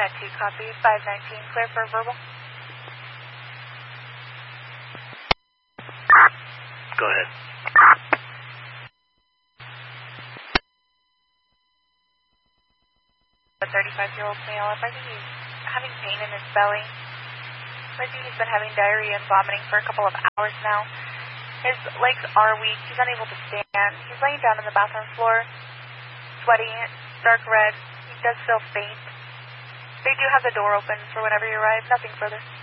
Med 2, copy. 519, clear for verbal. Go ahead. A 35-year-old male, I think he's having pain in his belly. I think he's been having diarrhea and vomiting for a couple of hours now. His legs are weak. He's unable to stand. He's laying down on the bathroom floor, sweaty, dark red. He does feel faint. They do have the door open for whenever you arrive. Nothing further.